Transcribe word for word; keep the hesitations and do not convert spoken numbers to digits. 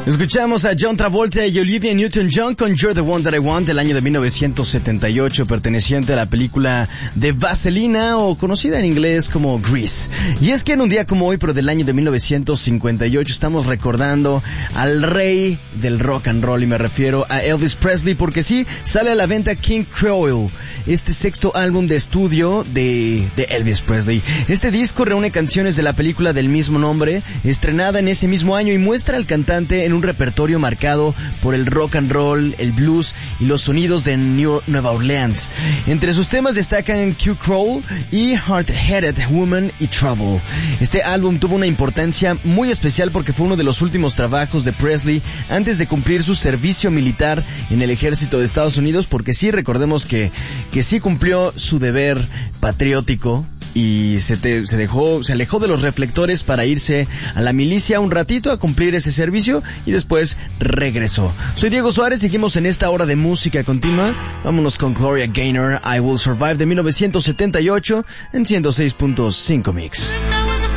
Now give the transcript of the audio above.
Escuchamos a John Travolta y Olivia Newton-John con You're the One That I Want del año de mil novecientos setenta y ocho, perteneciente a la película de Vaselina, o conocida en inglés como Grease. Y es que en un día como hoy, pero del año de mil novecientos cincuenta y ocho, estamos recordando al rey del rock and roll, y me refiero a Elvis Presley, porque sí, sale a la venta King Creole, este sexto álbum de estudio de, de Elvis Presley. Este disco reúne canciones de la película del mismo nombre, estrenada en ese mismo año, y muestra al cantante en un repertorio marcado por el rock and roll, el blues y los sonidos de New, Nueva Orleans. Entre sus temas destacan Q Crawl y Hard-Headed Woman y Trouble. Este álbum tuvo una importancia muy especial porque fue uno de los últimos trabajos de Presley antes de cumplir su servicio militar en el ejército de Estados Unidos, porque sí, recordemos que, que sí cumplió su deber patriótico y se, te, se dejó, se alejó de los reflectores para irse a la milicia un ratito a cumplir ese servicio, y después regresó. Soy Diego Suárez, seguimos en esta hora de música continua. Vámonos con Gloria Gaynor, I Will Survive de mil novecientos setenta y ocho en ciento seis punto cinco Mix.